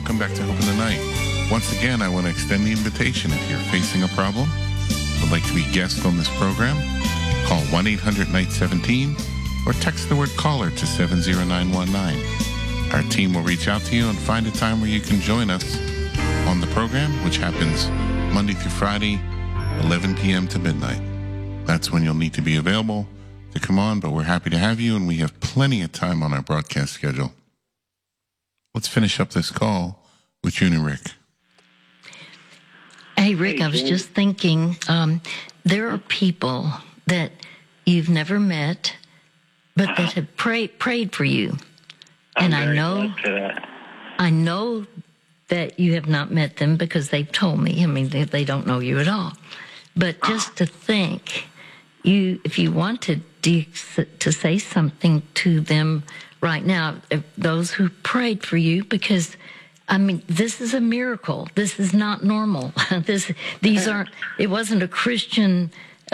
welcome back to Hope in the Night. Once again, I want to extend the invitation. If you're facing a problem, would like to be a guest on this program, call 1-800-NIGHT-17 or text the word caller to 70919. Our team will reach out to you and find a time where you can join us on the program, which happens Monday through Friday, 11 p.m. to midnight. That's when you'll need to be available to come on, but we're happy to have you, and we have plenty of time on our broadcast schedule. Let's finish up this call with June and Rick. Hey, Rick, I was just thinking, there are people that you've never met, but that have prayed for you. And I know that you have not met them because they've told me. I mean, they don't know you at all. But just to think, if you wanted to say something to them right now, those who prayed for you, because I mean, this is a miracle. This is not normal. These aren't. It wasn't a Christian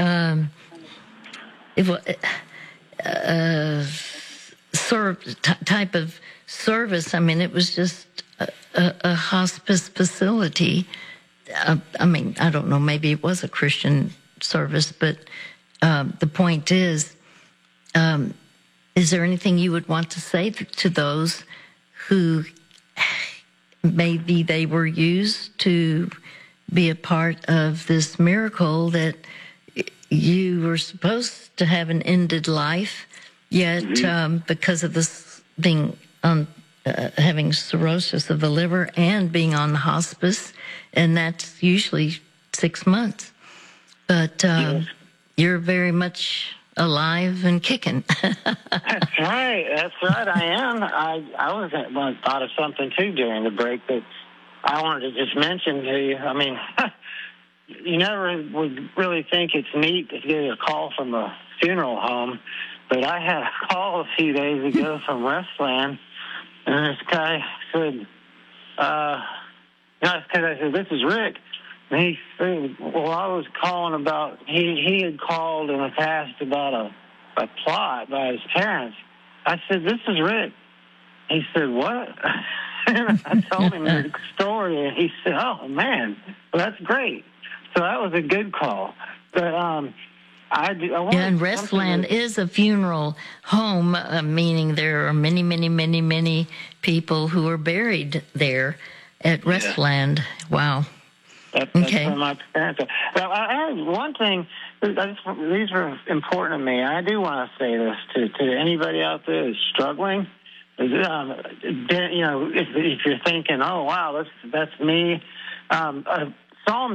type of service. I mean, it was just a hospice facility. I mean, I don't know. Maybe it was a Christian service, but the point is there anything you would want to say to those who maybe they were used to be a part of this miracle, that you were supposed to have an ended life, yet because of this being having cirrhosis of the liver and being on hospice, and that's usually 6 months. But you're very much alive and kicking. That's right. I am. I thought of something too during the break that I wanted to just mention to you. I mean, you never would really think it's neat to get a call from a funeral home, but I had a call a few days ago from Westland, and this guy said, because I said, "This is Rick." And he said, well, I was calling about, he had called in the past about a plot by his parents. I said, "This is Rick." He said, "What?" And I told him the story, and he said, "Oh, man, well, that's great." So that was a good call. But and Restland is a funeral home, meaning there are many, many, many, many people who are buried there at Restland. Yeah. Wow. That's from my parents. Well, I had one thing. These are important to me. I do want to say this to anybody out there who's struggling. You know, if you're thinking, "Oh, wow, that's me," Psalm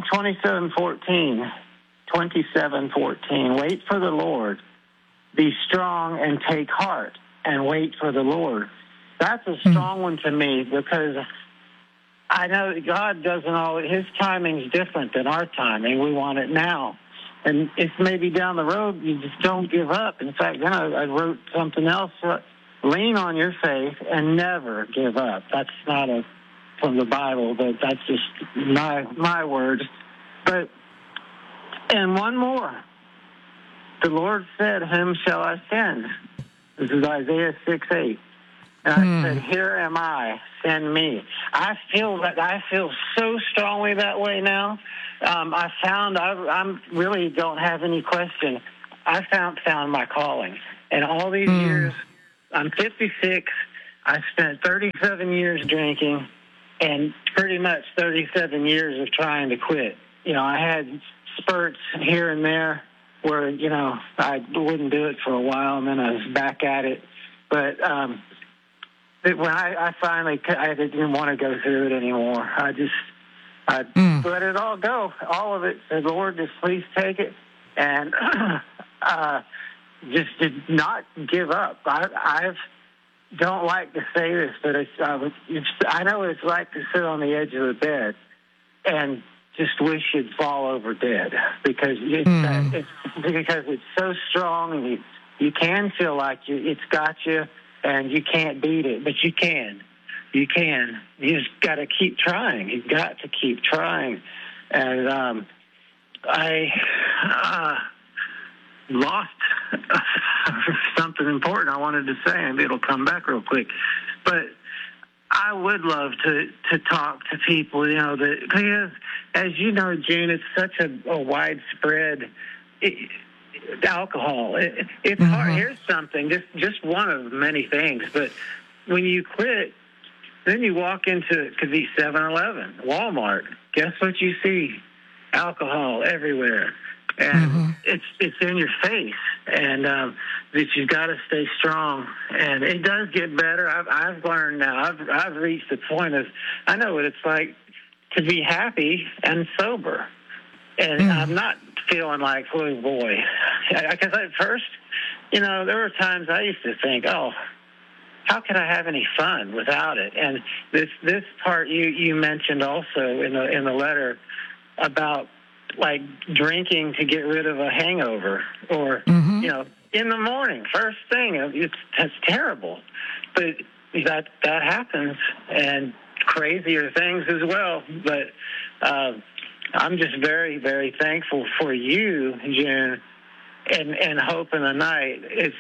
27:14. Wait for the Lord. Be strong and take heart, and wait for the Lord. That's a strong one to me, because I know that God doesn't always, his timing's different than our timing. We want it now. And if maybe down the road, you just don't give up. In fact, then I wrote something else. Lean on your faith and never give up. That's not from the Bible, but that's just my words. But, and one more. The Lord said, "Whom shall I send?" This is Isaiah 6:8. And I said, "Here am I, send me." I feel so strongly that way now. I really don't have any question. I found my calling. And all these years, I'm 56. I spent 37 years drinking and pretty much 37 years of trying to quit. You know, I had spurts here and there where, you know, I wouldn't do it for a while, and then I was back at it. But when I finally, I didn't want to go through it anymore. I let it all go, all of it. Said, "Lord, just please take it," and just did not give up. I don't like to say this, but I know what it's like to sit on the edge of the bed and just wish you'd fall over dead, because it's so strong, and you can feel like it's got you. And you can't beat it, but you can. You can. You just got to keep trying. You've got to keep trying. And I lost something important I wanted to say, and it'll come back real quick. But I would love to talk to people, because as you know, June, it's such a widespread alcohol. It's hard. Here's something, just one of many things, but when you quit, then you walk into, it could be 7-Eleven, Walmart. Guess what you see? Alcohol everywhere. And it's in your face, and that you've got to stay strong. And it does get better. I've learned now. I've reached the point of, I know what it's like to be happy and sober, and I'm not feeling like, oh boy, because at first, there were times I used to think, oh, how could I have any fun without it? And this part you mentioned also in the letter about, like, drinking to get rid of a hangover, or in the morning, first thing. That's terrible, but that happens, and crazier things as well. But I'm just very, very thankful for you, June, and Hope in the Night.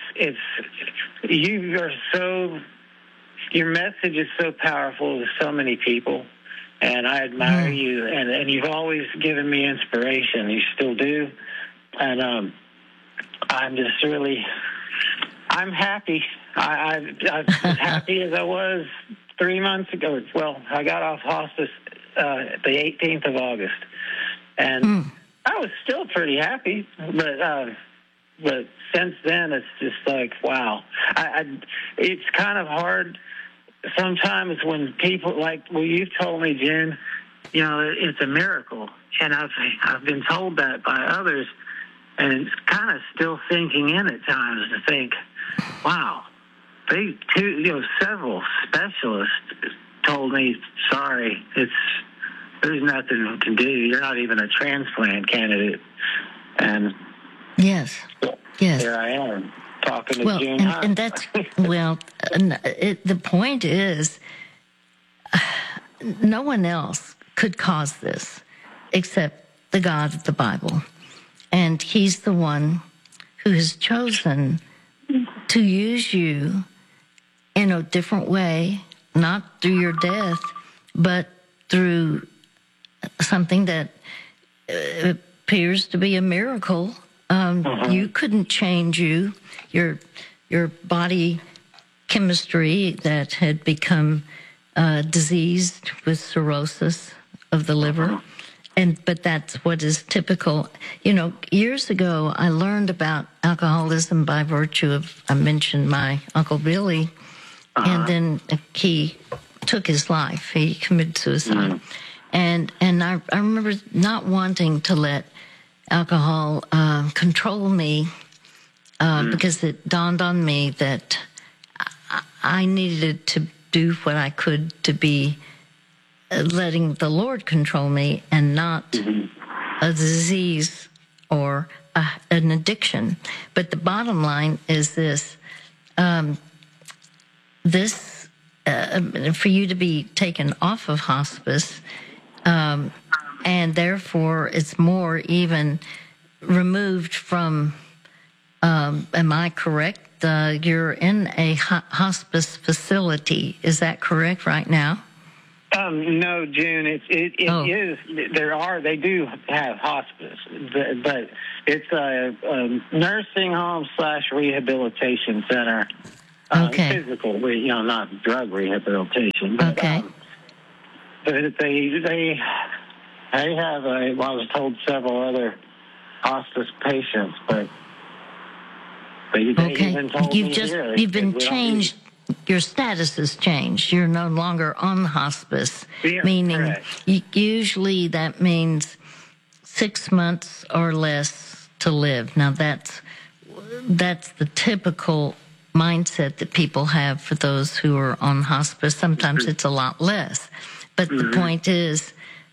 Your message is so powerful to so many people. And I admire you, and you've always given me inspiration. You still do. And I'm just I'm happy. I'm as happy as I was 3 months ago. Well, I got off hospice the 18th of August. And I was still pretty happy, but since then, it's just like, wow. It's kind of hard sometimes when people, like, well, you've told me, Jen, it's a miracle, and I've been told that by others, and it's kind of still sinking in at times to think, wow, several specialists told me, sorry, there's nothing we can do. You're not even a transplant candidate, and yes, here I am. Talking to June and that's, the point is, no one else could cause this except the God of the Bible. And he's the one who has chosen to use you in a different way, not through your death, but through something that appears to be a miracle. You couldn't change your body chemistry that had become diseased with cirrhosis of the liver, but that's what is typical. Years ago, I learned about alcoholism by virtue of, I mentioned my Uncle Billy, and then he took his life. He committed suicide, and I remember not wanting to let alcohol control me, because it dawned on me that I needed to do what I could to be letting the Lord control me, and not a disease or an addiction. But the bottom line is this: for you to be taken off of hospice, and therefore it's more even removed from, am I correct? You're in a hospice facility. Is that correct right now? No, June. It is. They do have hospice, but it's a nursing home / rehabilitation center. Okay. Physical, not drug rehabilitation. But, okay. But they have, I was told, several other hospice patients, but they even told me here, you've been changed. Your status has changed. You're no longer on hospice, meaning usually that means 6 months or less to live. Now that's the typical mindset that people have for those who are on hospice. Sometimes it's a lot less, but the point is,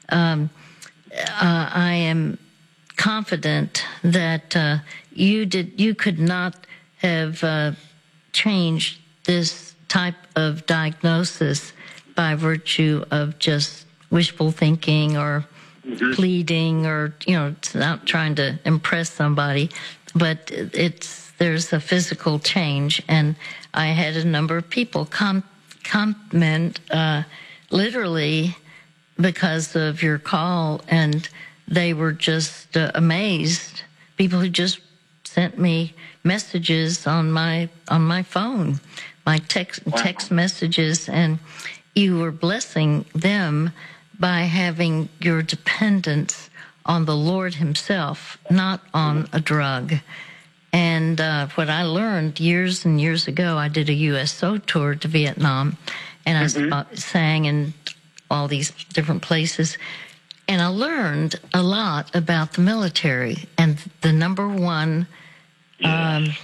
I am confident that you could not have changed this type of diagnosis by virtue of just wishful thinking or pleading, or it's not trying to impress somebody, but there's a physical change. And I had a number of people comment literally because of your call, and they were just amazed. People who just sent me messages on my phone, my text messages, and you were blessing them by having your dependence on the Lord Himself, not on a drug. And what I learned years and years ago, I did a USO tour to Vietnam, and I sang in all these different places. And I learned a lot about the military. And the number one, at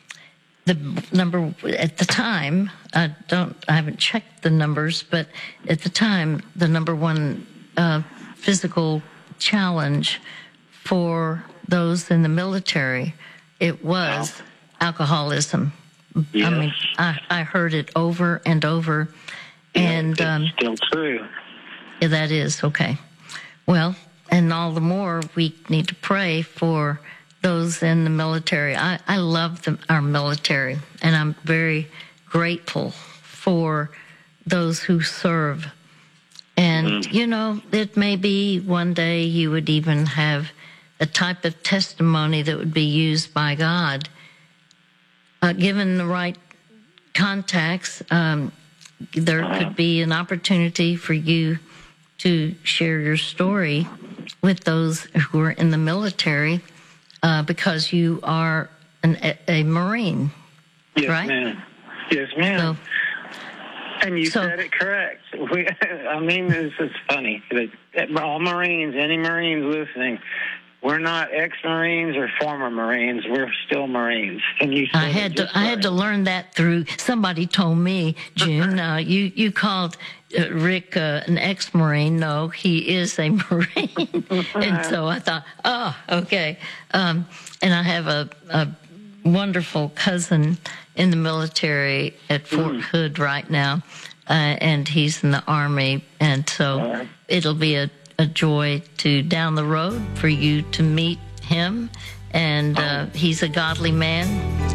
the time, I haven't checked the numbers, but at the time, the number one physical challenge for those in the military, it was alcoholism. Yes. I mean, I heard it over and over. And it's still true. Yeah, that is, okay. Well, and all the more we need to pray for those in the military. I love our military, and I'm very grateful for those who serve. And, you know, it may be one day you would even have a type of testimony that would be used by God. Given the right contacts, there could be an opportunity for you to share your story with those who are in the military because you are a Marine, yes, right? Ma'am. Yes, ma'am. And you said it correct. I mean, this is funny. All Marines, any Marines listening, we're not ex-Marines or former Marines. We're still Marines. And you said I had to learn that through somebody told me, June. You called Rick an ex-Marine. No, he is a Marine. And so I thought, oh, okay. And I have a wonderful cousin in the military at Fort Hood right now, and he's in the Army. And so it'll be a joy to down the road for you to meet him, and he's a godly man.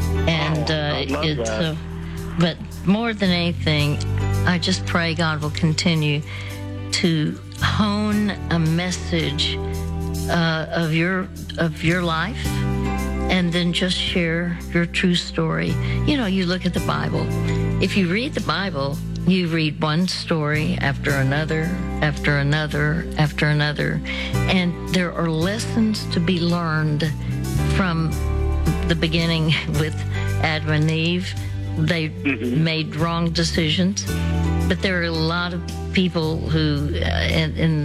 And but more than anything, I just pray God will continue to hone a message of your life, and then just share your true story. You know, you look at the Bible. If you read the Bible, you read one story after another, after another, after another, and there are lessons to be learned from the beginning with Adam and Eve. They made wrong decisions, but there are a lot of people who in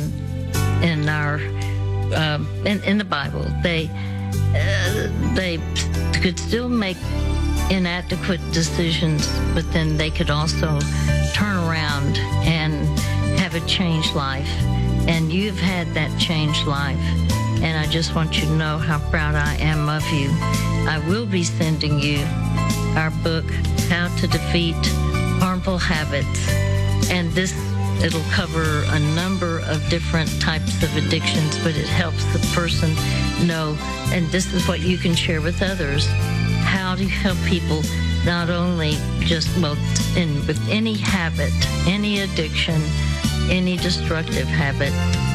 the Bible they could still make inadequate decisions, but then they could also turn around and have a changed life. And you've had that changed life, and I just want you to know how proud I am of you. I will be sending you our book, How to Defeat Harmful Habits, and it'll cover a number of different types of addictions, but it helps the person know, and this is what you can share with others, how to help people not only with any habit, any addiction, any destructive habit.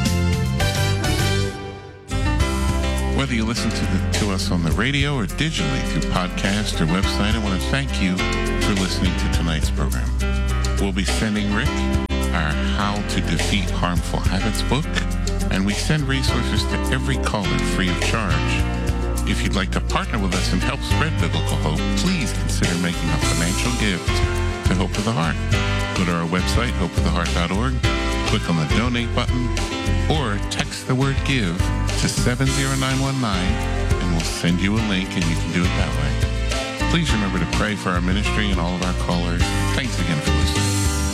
Whether you listen to us on the radio or digitally through podcast or website, I want to thank you for listening to tonight's program. We'll be sending Rick our How to Defeat Harmful Habits book, and we send resources to every caller free of charge. If you'd like to partner with us and help spread biblical hope, please consider making a financial gift to Hope of the Heart. Go to our website, hopeoftheheart.org, click on the donate button, or text the word GIVE to 70919, and we'll send you a link, and you can do it that way. Please remember to pray for our ministry and all of our callers. Thanks again for listening.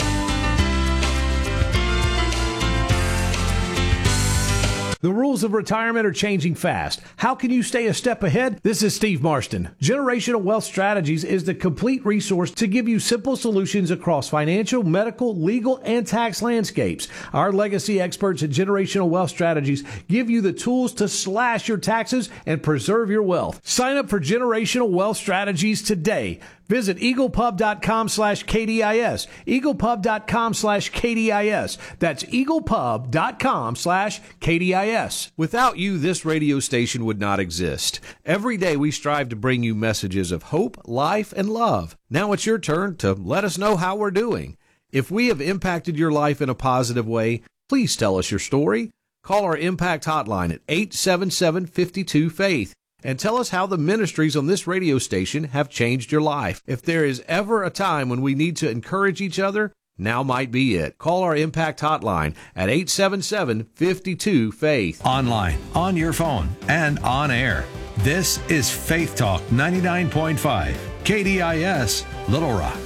The rules of retirement are changing fast. How can you stay a step ahead? This is Steve Marston. Generational Wealth Strategies is the complete resource to give you simple solutions across financial, medical, legal, and tax landscapes. Our legacy experts at Generational Wealth Strategies give you the tools to slash your taxes and preserve your wealth. Sign up for Generational Wealth Strategies today. Visit eaglepub.com/KDIS. eaglepub.com/KDIS. That's eaglepub.com/KDIS. Without you, this radio station would not exist. Every day we strive to bring you messages of hope, life, and love. Now it's your turn to let us know how we're doing. If we have impacted your life in a positive way, please tell us your story. Call our Impact Hotline at 877-52-FAITH and tell us how the ministries on this radio station have changed your life. If there is ever a time when we need to encourage each other, now might be it. Call our Impact Hotline at 877-52-FAITH. Online, on your phone, and on air. This is Faith Talk 99.5, KDIS, Little Rock.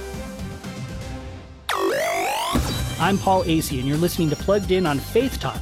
I'm Paul Acey, and you're listening to Plugged In on Faith Talk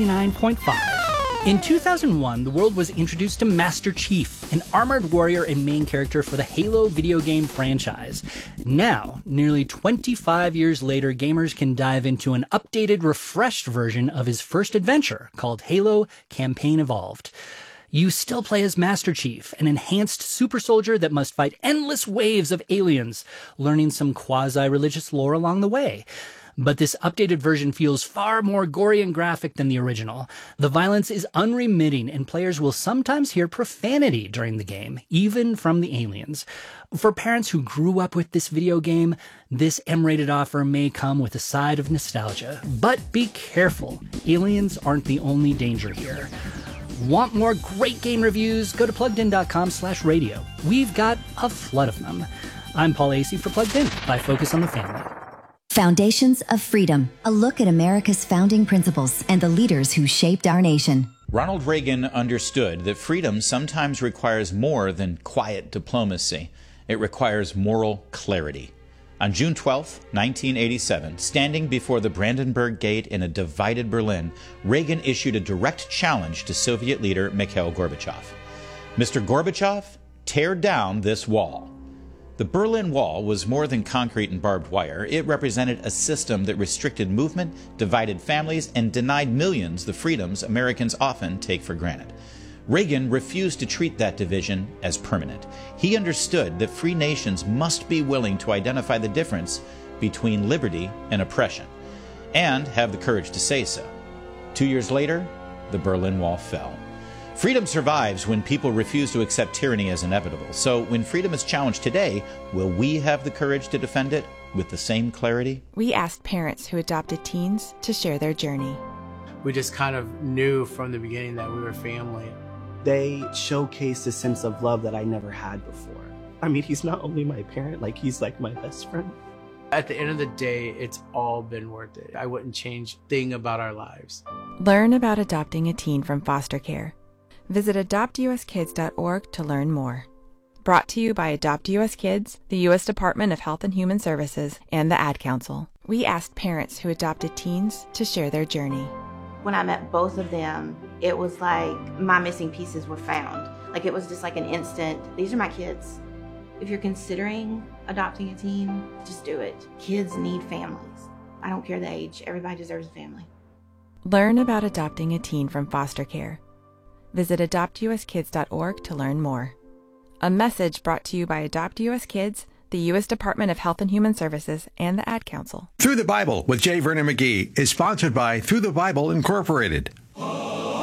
99.5. In 2001, the world was introduced to Master Chief, an armored warrior and main character for the Halo video game franchise. Now, nearly 25 years later, gamers can dive into an updated, refreshed version of his first adventure called Halo Campaign Evolved. You still play as Master Chief, an enhanced super soldier that must fight endless waves of aliens, learning some quasi-religious lore along the way. But this updated version feels far more gory and graphic than the original. The violence is unremitting, and players will sometimes hear profanity during the game, even from the aliens. For parents who grew up with this video game, this M-rated offer may come with a side of nostalgia. But be careful, aliens aren't the only danger here. Want more great game reviews? Go to PluggedIn.com/radio. We've got a flood of them. I'm Paul Acey for Plugged In by Focus on the Family. Foundations of Freedom, a look at America's founding principles and the leaders who shaped our nation. Ronald Reagan understood that freedom sometimes requires more than quiet diplomacy. It requires moral clarity. On June 12, 1987, standing before the Brandenburg Gate in a divided Berlin, Reagan issued a direct challenge to Soviet leader Mikhail Gorbachev. Mr. Gorbachev, tear down this wall. The Berlin Wall was more than concrete and barbed wire. It represented a system that restricted movement, divided families, and denied millions the freedoms Americans often take for granted. Reagan refused to treat that division as permanent. He understood that free nations must be willing to identify the difference between liberty and oppression, and have the courage to say so. 2 years later, the Berlin Wall fell. Freedom survives when people refuse to accept tyranny as inevitable. So when freedom is challenged today, will we have the courage to defend it with the same clarity? We asked parents who adopted teens to share their journey. We just kind of knew from the beginning that we were family. They showcased a sense of love that I never had before. I mean, he's not only my parent, he's like my best friend. At the end of the day, it's all been worth it. I wouldn't change a thing about our lives. Learn about adopting a teen from foster care. Visit adoptuskids.org to learn more. Brought to you by Adopt US Kids, the U.S. Department of Health and Human Services, and the Ad Council. We asked parents who adopted teens to share their journey. When I met both of them, it was like my missing pieces were found. It was just like an instant, these are my kids. If you're considering adopting a teen, just do it. Kids need families. I don't care the age, everybody deserves a family. Learn about adopting a teen from foster care. Visit adoptuskids.org to learn more. A message brought to you by Adopt US Kids, the U.S. Department of Health and Human Services, and the Ad Council. Through the Bible with J. Vernon McGee is sponsored by Through the Bible Incorporated.